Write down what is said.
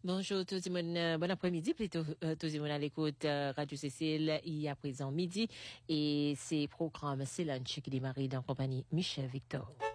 Bonjour tout le monde, bon après-midi plutôt tout le monde à l'écoute Radio Cécile, il y a présent midi et c'est programme C'est Lunch qui démarre en compagnie Michel Victor.